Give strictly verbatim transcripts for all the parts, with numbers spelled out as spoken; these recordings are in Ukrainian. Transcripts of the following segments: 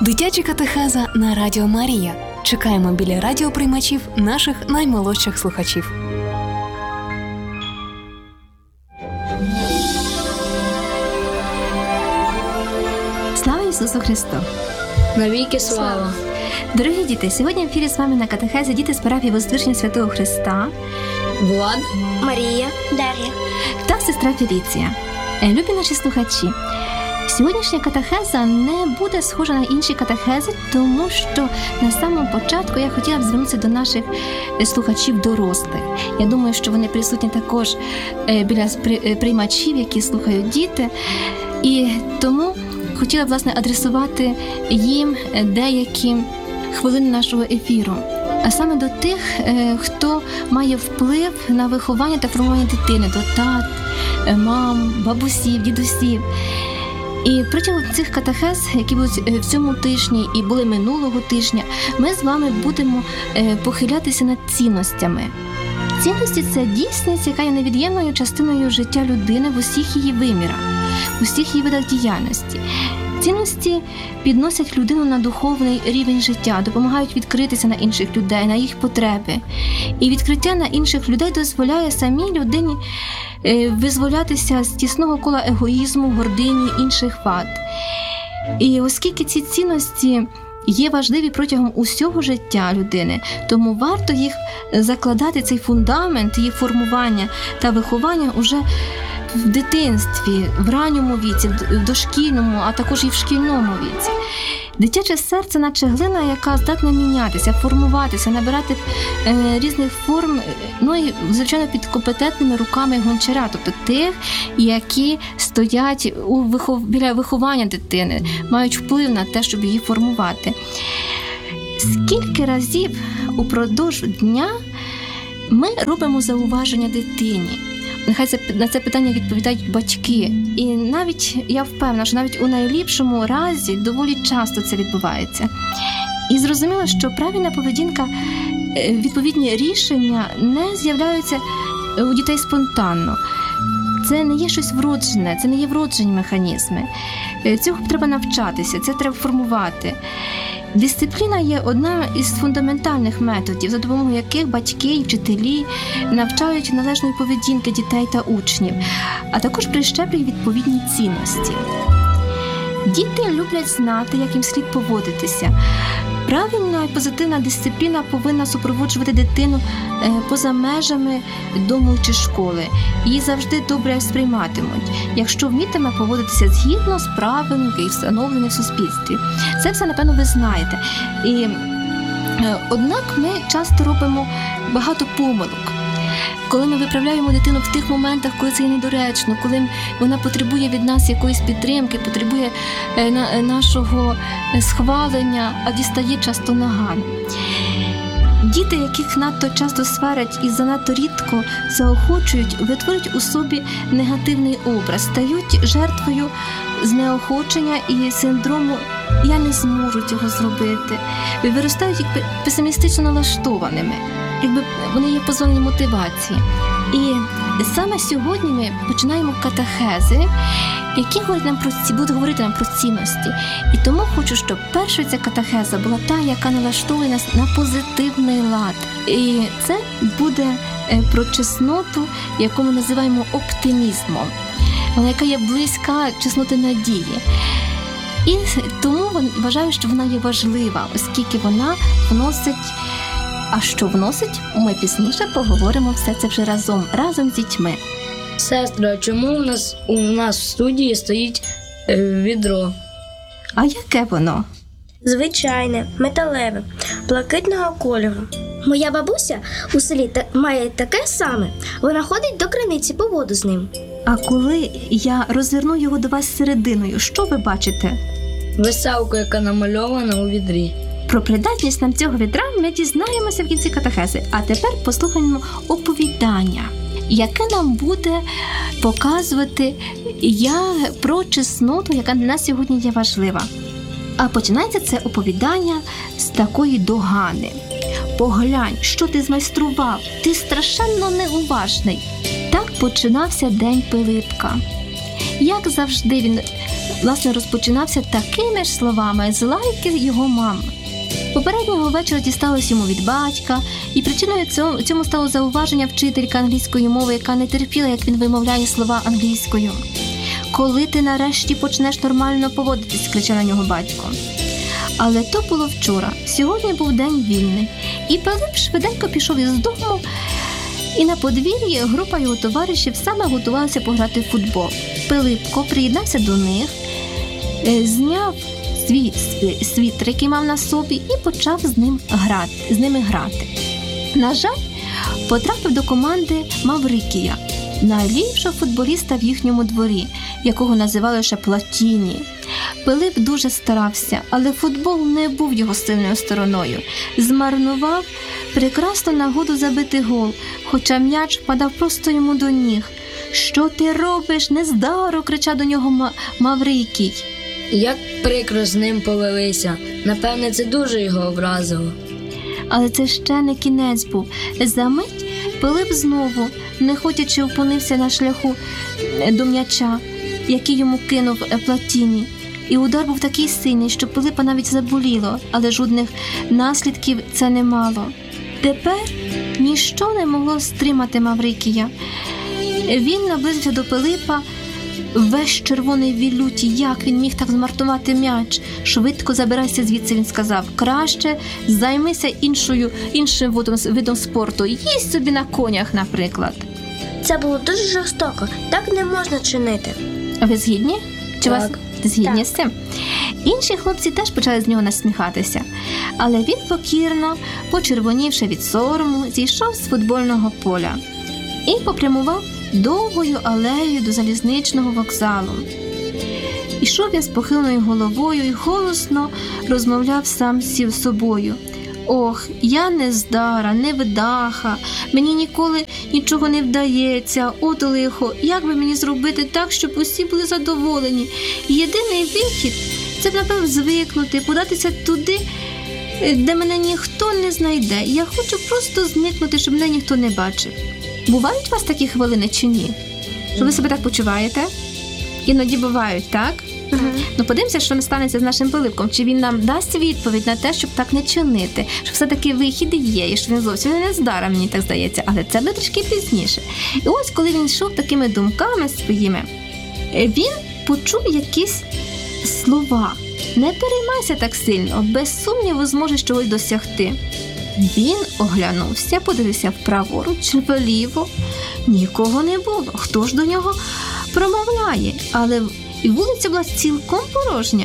Дитяча катехеза на Радіо Марія. Чекаємо біля радіоприймачів наших наймолодших слухачів. Слава Ісусу Христу! Навіки слава! Дорогі діти, сьогодні в ефірі з вами на катехезі діти з парафії Воздвиження Святого Христа Влад, Марія, Дар'я та сестра Феліція. Любі наші слухачі, сьогоднішня катехеза не буде схожа на інші катехези, тому що на самому початку я хотіла б звернутися до наших слухачів дорослих. Я думаю, що вони присутні також біля приймачів, які слухають діти. І тому хотіла б, власне, адресувати їм деякі хвилини нашого ефіру. А саме до тих, хто має вплив на виховання та формування дитини, до тат, мам, бабусів, дідусів. І протягом цих катехез, які будуть в цьому тижні і були минулого тижня, ми з вами будемо похилятися над цінностями. Цінності – це дійсність, яка є невід'ємною частиною життя людини в усіх її вимірах, в усіх її видах діяльності. Цінності підносять людину на духовний рівень життя, допомагають відкритися на інших людей, на їх потреби. І відкриття на інших людей дозволяє самій людині визволятися з тісного кола егоїзму, гордині, інших вад. І оскільки ці цінності є важливі протягом усього життя людини, тому варто їх закладати, цей фундамент, їх формування та виховання уже в дитинстві, в ранньому віці, в дошкільному, а також і в шкільному віці. Дитяче серце, наче глина, яка здатна мінятися, формуватися, набирати е, різних форм, ну і, звичайно, під компетентними руками гончара, тобто тих, які стоять у вихов... біля виховання дитини, мають вплив на те, щоб її формувати. Скільки разів упродовж дня ми робимо зауваження дитині? Нехай це, на це питання відповідають батьки. І навіть, я впевнена, що навіть у найліпшому разі доволі часто це відбувається. І зрозуміло, що правильна поведінка, відповідні рішення не з'являються у дітей спонтанно. Це не є щось вроджене, це не є вроджені механізми. Цього треба навчатися, це треба формувати. Дисципліна є одна із фундаментальних методів, за допомогою яких батьки і вчителі навчають належної поведінки дітей та учнів, а також прищеплюють відповідні цінності. Діти люблять знати, як їм слід поводитися. Правильна і позитивна дисципліна повинна супроводжувати дитину поза межами дому чи школи. Її завжди добре сприйматимуть, якщо вмітиме поводитися згідно з правилами, які встановлені в суспільстві. Це все, напевно, ви знаєте. І, однак ми часто робимо багато помилок. Коли ми виправляємо дитину в тих моментах, коли це є недоречно, коли вона потребує від нас якоїсь підтримки, потребує нашого схвалення, а дістає часто наган. Діти, яких надто часто сварять і занадто рідко заохочують, витворюють у собі негативний образ, стають жертвою знеохочення і синдрому «я не зможу цього зробити», виростають якби песимістично налаштованими, якби вони є позбавлені мотивації. І саме сьогодні ми починаємо катехези, які говорять нам про ці, будуть говорити нам про цінності. І тому хочу, щоб першою ця катехеза була та, яка налаштовує нас на позитивний лад. І це буде про чесноту, яку ми називаємо оптимізмом, вона яка є близька чесноти надії. І тому вважаю, що вона є важлива, оскільки вона вносить. А що вносить, ми пізніше поговоримо все це вже разом, разом з дітьми. Сестра, чому у нас, у нас в студії стоїть е, відро? А яке воно? Звичайне, металеве, блакитного кольору. Моя бабуся у селі та- має таке саме. Вона ходить до криниці по воду з ним. А коли я розверну його до вас серединою, що ви бачите? Веселку, яка намальована у відрі. Про придатність нам цього відра ми дізнаємося в кінці катехези. А тепер послухаємо оповідання, яке нам буде показувати я про чесноту, яка для нас сьогодні є важлива. А починається це оповідання з такої догани. «Поглянь, що ти змайстрував, ти страшенно неуважний». Так починався день Пилипка. Як завжди, він власне, розпочинався такими ж словами з лайки його мами. Попереднього вечора дісталось йому від батька, і причиною цьому, цьому стало зауваження вчителька англійської мови, яка не терпіла, як він вимовляє слова англійською. «Коли ти нарешті почнеш нормально поводитись?» – кричав на нього батько. Але то було вчора, сьогодні був день вільний, і Пилип швиденько пішов із дому, і на подвір'ї група його товаришів саме готувалася пограти в футбол. Пилипко приєднався до них, зняв свій світер, який мав на собі, і почав з ним грати, з ними грати. На жаль, потрапив до команди Маврикія, найліпшого футболіста в їхньому дворі, якого називали лише Платіні. Пилип дуже старався, але футбол не був його сильною стороною. Змарнував прекрасну нагоду забити гол, хоча м'яч впадав просто йому до ніг. «Що ти робиш, нездаро!» – кричав до нього Маврикій. Як прикро з ним повелися. Напевне, це дуже його образило. Але це ще не кінець був. Замить Пилип знову, не хотячи, опинився на шляху до м'яча, який йому кинув Платіні. І удар був такий сильний, що Пилипа навіть заболіло, але жодних наслідків це не мало. Тепер ніщо не могло стримати Маврикія. Він наблизився до Пилипа, весь червоний від люті. Як він міг так змартувати м'яч? «Швидко забирайся звідси», – він сказав. «Краще займися іншою, іншим видом, видом спорту. Їсть собі на конях, наприклад». Це було дуже жорстоко. Так не можна чинити. А ви згідні? Чи Так. вас згідні Так. з цим? Інші хлопці теж почали з нього насміхатися. Але він покірно, почервонівши від сорому, зійшов з футбольного поля і попрямував довгою алеєю до залізничного вокзалу. Ішов він з похиленою головою і голосно розмовляв сам зі собою. «Ох, я нездара, невдаха, мені ніколи нічого не вдається, от лихо, як би мені зробити так, щоб усі були задоволені? Єдиний вихід – це, напевно, звикнути, податися туди, де мене ніхто не знайде. Я хочу просто зникнути, щоб мене ніхто не бачив». Бувають у вас такі хвилини чи ні? Що ви себе так почуваєте? Іноді бувають, так? Угу. Ну, подивимося, що станеться з нашим Пилипком. Чи він нам дасть відповідь на те, щоб так не чинити? Що все-таки вихід є, і що він зовсім не здара, мені так здається. Але це буде трішки пізніше. І ось, коли він йшов такими думками своїми, він почув якісь слова. «Не переймайся так сильно, без сумніву зможеш чогось досягти». Він оглянувся, подивився вправоруч, вліво. Нікого не було. Хто ж до нього промовляє? Але вулиця була цілком порожня.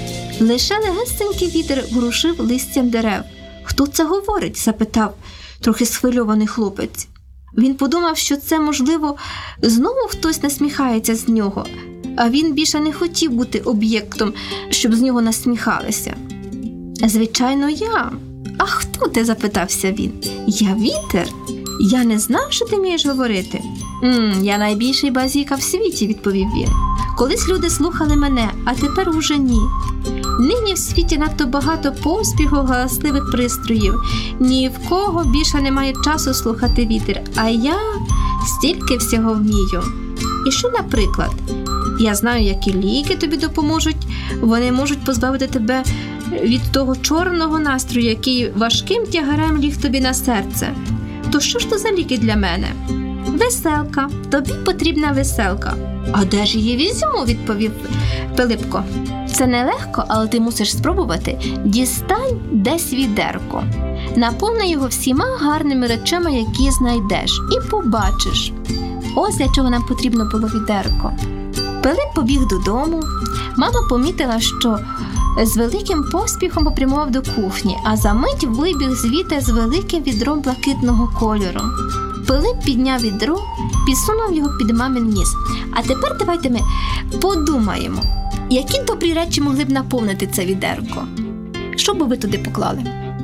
Лише легесенький вітер ворушив листям дерев. «Хто це говорить?» – запитав трохи схвильований хлопець. Він подумав, що це, можливо, знову хтось насміхається з нього, а він більше не хотів бути об'єктом, щоб з нього насміхалися. «Звичайно, я». «А хто ти?» – запитався він. «Я вітер. Я не знав, що ти вмієш говорити». «М, я найбільший базіка в світі», – відповів він. «Колись люди слухали мене, а тепер уже ні. Нині в світі надто багато поспіху, галасливих пристроїв. Ні в кого більше немає часу слухати вітер, а я стільки всього вмію. І що, наприклад? Я знаю, які ліки тобі допоможуть. Вони можуть позбавити тебе від того чорного настрою, який важким тягарем ліг тобі на серце. То що ж то за ліки для мене?» «Веселка. Тобі потрібна веселка». «А де ж її візьму?» – відповів Пилипко. «Це нелегко, але ти мусиш спробувати. Дістань десь відерко. Наповни його всіма гарними речами, які знайдеш, і побачиш». Ось для чого нам потрібно було відерко. Пилип побіг додому. Мама помітила, що з великим поспіхом попрямував до кухні, а за мить вибіг звідти з великим відром блакитного кольору. Пилип підняв відро, підсунув його під мамин ніс. А тепер давайте ми подумаємо, які добрі речі могли б наповнити це відерко. Що би ви туди поклали?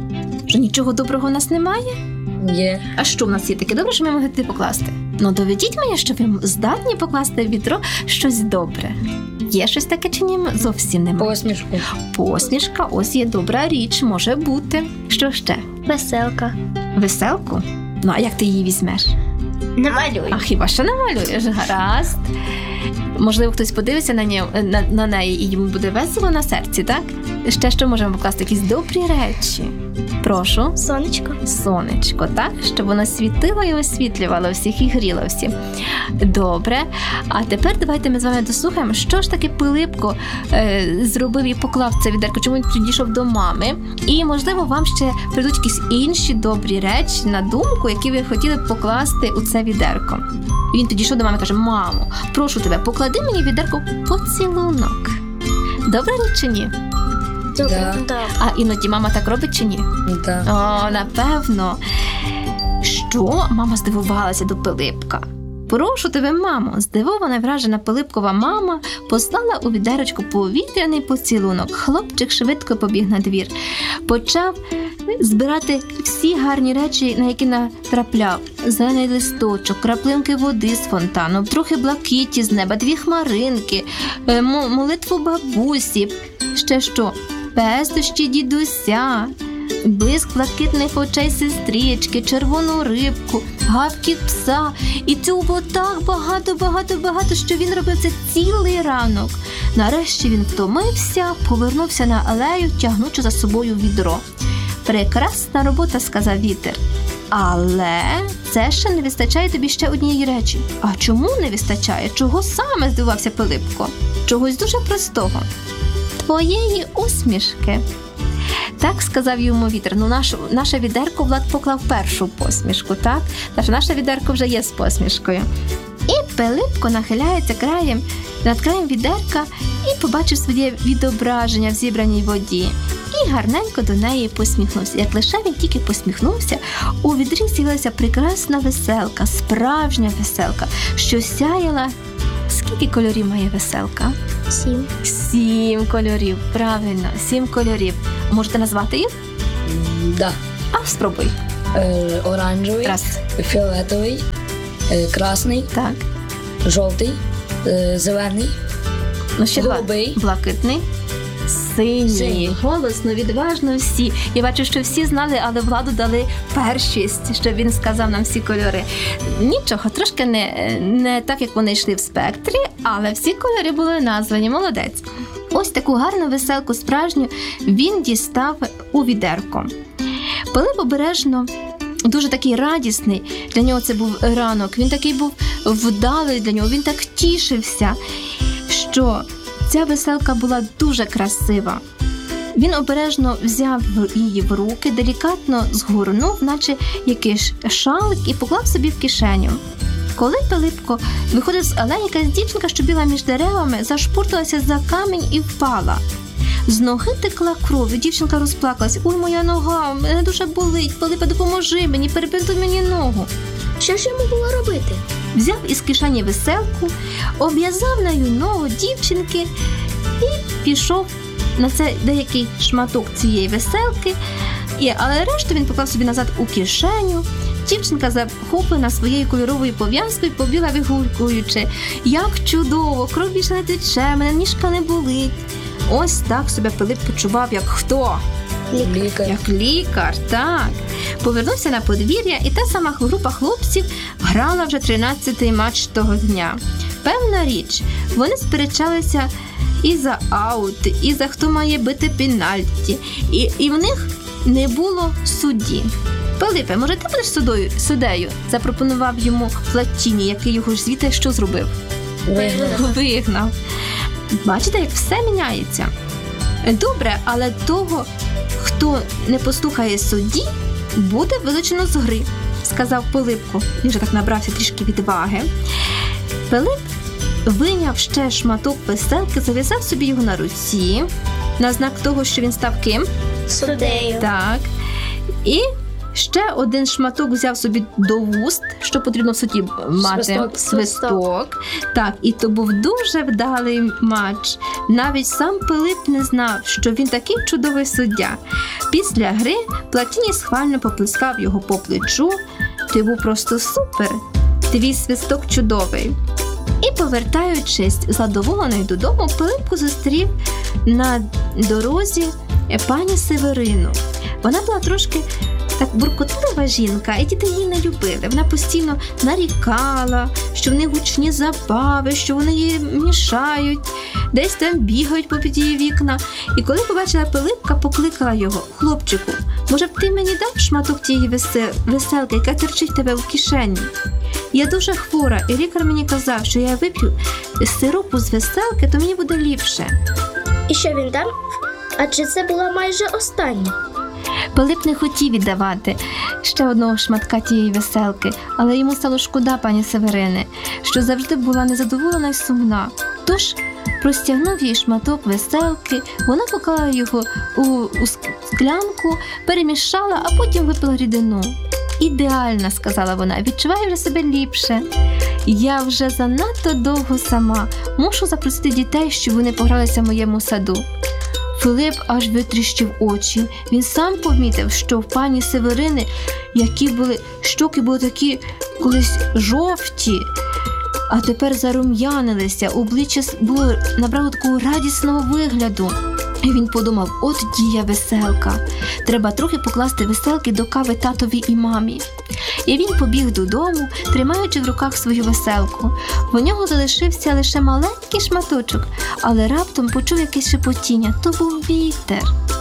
Що нічого доброго в нас немає? Є. А що в нас є таке добре, що ми могли туди покласти? Ну, доведіть мені, що ви здатні покласти в відро щось добре. Є щось таке чи ні? Зовсім немає. Посмішку. Посмішка, ось є добра річ, може бути. Що ще? Веселка. Веселку? Ну, а як ти її візьмеш? Намалюй. А хіба що намалюєш? Гаразд. Можливо, хтось подивиться на, нє, на, на неї і йому буде весело на серці, так? Ще що можемо покласти? Якісь добрі речі. Прошу. Сонечко. Сонечко, так? Щоб воно світило і освітлювало всіх і гріло всіх. Добре. А тепер давайте ми з вами дослухаємо, що ж таки Пилипко е, зробив і поклав це відерко, чому він підійшов до мами. І, можливо, вам ще прийдуть якісь інші добрі речі на думку, які ви хотіли б покласти у це відерко. І він підійшов до мами і каже: мамо, прошу тебе, поклади мені в відерко поцілунок. Добре річ чи ні? Да. Да. А іноді мама так робить чи ні? Да. О, напевно. Що? Мама здивувалася до Пилипка. Прошу тебе, мамо, здивована, вражена Пилипкова мама послала у відерочку повітряний поцілунок. Хлопчик швидко побіг на двір. Почав збирати всі гарні речі, на які натрапляв. Зелений листочок, краплинки води з фонтану, трохи блакиті з неба, дві хмаринки, молитву бабусі. Ще що? Пестощі дідуся, блиск блакитних очей сестрички, червону рибку, гавкіт пса. І цього було так багато, багато, багато, що він робив це цілий ранок. Нарешті він втомився, повернувся на алею, тягнучи за собою відро. Прекрасна робота, сказав вітер. Але це ще не вистачає тобі ще однієї речі. А чому не вистачає? Чого саме, здивувався Пилипко? Чогось дуже простого. Твоєї усмішки. Так сказав йому вітер. Ну, наш, наше відерко Влад поклав першу посмішку, так? Тож наше відерко вже є з посмішкою. І Пилипко нахиляється краєм, над краєм відерка і побачив своє відображення в зібраній воді. І гарненько до неї посміхнувся. Як лише він тільки посміхнувся, у відрі з'явилася прекрасна веселка, справжня веселка, що сяяла. Скільки кольорів має веселка? Сім. Сім кольорів, правильно, сім кольорів. Можете назвати їх? Да. А, спробуй. Е, оранжевий, Раз. фіолетовий, е, красний, Так. жовтий, е, зелений, Ну, ще голубий. два. Блакитний. Синій. Синій. Голосно, відважно всі. Я бачу, що всі знали, але Владу дали першість, щоб він сказав нам всі кольори. Нічого, трошки не, не так, як вони йшли в спектрі, але всі кольори були названі. Молодець. Ось таку гарну веселку справжню він дістав у відерко. Пилип обережно, дуже такий радісний, для нього це був ранок, він такий був вдалий для нього, він так тішився, що ця веселка була дуже красива. Він обережно взяв її в руки, делікатно згорнув, наче якийсь шалик, і поклав собі в кишеню. Коли Пилипко виходив з алеї, якась дівчинка, що біла між деревами, зашпурталася за камінь і впала. З ноги текла кров, і дівчинка розплакалась. «Ой, моя нога, мене дуже болить, Пилипе, допоможи мені, перебинтуй мені ногу». Що ж йому було робити? Взяв із кишені веселку, обв'язав нею ногу дівчинки і пішов на це деякий шматок цієї веселки, і, але решту він поклав собі назад у кишеню. Дівчинка, захоплена своєю кольоровою пов'язкою, побігла вигулькуючи: «Як чудово! Кров більше не тече, мене ніжка не болить». Ось так себе Пилип почував, як хто? Лікар. Як лікар, так. Повернувся на подвір'я, і та сама група хлопців грала вже тринадцятий матч того дня. Певна річ, вони сперечалися і за аут, і за хто має бити пенальті, і, і в них не було судді. «Пилипе, може ти будеш судою, суддею?» – запропонував йому Платіні, який його ж звідти що зробив? Вигнав. Вигнав. Бачите, як все міняється. Добре, але того, хто не послухає судді, буде вилучено з гри, сказав Пилипко. Він же так набрався трішки відваги. Пилип вийняв ще шматок веселки, зав'язав собі його на руці, на знак того, що він став ким? Суддею. Так. І ще один шматок взяв собі до вуст, що потрібно в суді мати. Свисток. Свисток. Так, і то був дуже вдалий матч. Навіть сам Пилип не знав, що він такий чудовий суддя. Після гри Платіні схвально поплескав його по плечу. «Ти був просто супер! Твій свисток чудовий!» І, повертаючись задоволений додому, Пилипко зустрів на дорозі пані Северину. Вона була трошки так буркотлива жінка, і діти її не любили. Вона постійно нарікала, що в них гучні забави, що вони їй мішають, десь там бігають попід її вікна. І коли побачила Пилипка, покликала його: хлопчику, може б ти мені дав шматок тієї весел... веселки, яка терчить в тебе в кишені? Я дуже хвора, і лікар мені казав, що я вип'ю сиропу з веселки, то мені буде ліпше. І що він дав? Адже це була майже остання. Пилип не хотів віддавати ще одного шматка тієї веселки, але йому стало шкода пані Северини, що завжди була незадоволена й сумна. Тож простягнув їй шматок веселки, вона поклала його у, у склянку, перемішала, а потім випила рідину. «Ідеально», – сказала вона, – «відчуваю вже себе ліпше. Я вже занадто довго сама, мушу запросити дітей, щоб вони погралися в моєму саду». Пилип аж витріщив очі. Він сам помітив, що в пані Северини, які були щоки були такі колись жовті, а тепер зарум'янилися, обличчя було набрало такого радісного вигляду. І він подумав: от дія веселка. Треба трохи покласти веселки до кави татові і мамі. І він побіг додому, тримаючи в руках свою веселку. В нього залишився лише маленький шматочок, але раптом почув якесь шепотіння. То був вітер.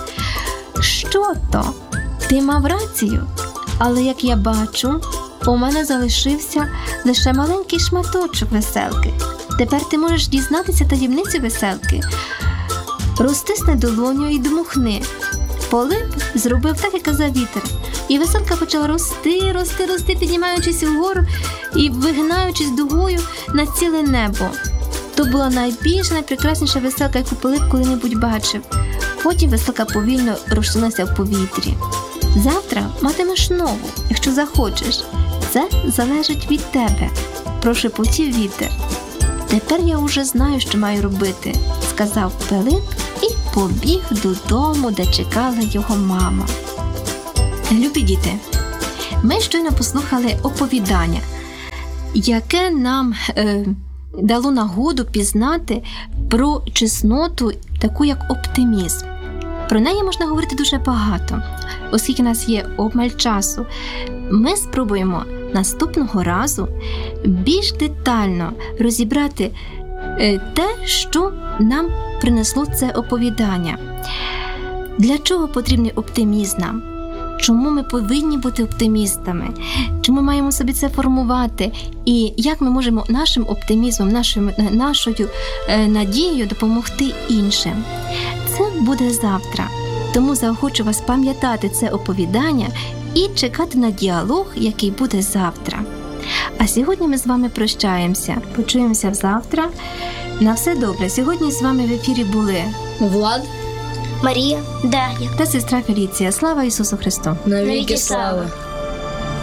Що то? Ти мав рацію? Але, як я бачу, у мене залишився лише маленький шматочок веселки. Тепер ти можеш дізнатися таємницю веселки. Розтисни долоню і дмухни. Пилип зробив так, як казав вітер. І веселка почала рости, рости, рости, піднімаючись угору і вигинаючись дугою на ціле небо. То була найбільша, найпрекрасніша веселка, яку Пилип коли-небудь бачив. Потім веселка повільно розчинилася в повітрі. Завтра матимеш нову, якщо захочеш. Це залежить від тебе, прошепотів вітер. Тепер я уже знаю, що маю робити, сказав Пилип і побіг додому, де чекала його мама. Любі діти, ми щойно послухали оповідання, яке нам е, дало нагоду пізнати про чесноту, таку як оптимізм. Про неї можна говорити дуже багато, оскільки в нас є обмаль часу. Ми спробуємо наступного разу більш детально розібрати е, те, що нам принесло це оповідання. Для чого потрібний оптимізм нам? Чому ми повинні бути оптимістами? Чому ми маємо собі це формувати? І як ми можемо нашим оптимізмом, нашою, нашою е, надією допомогти іншим? Це буде завтра. Тому заохочу вас пам'ятати це оповідання і чекати на діалог, який буде завтра. А сьогодні ми з вами прощаємося. Почуємося завтра. На все добре. Сьогодні з вами в ефірі були Влад, Марія, Дар'я. та сестра Феліція. Слава Ісусу Христу! навіки слава!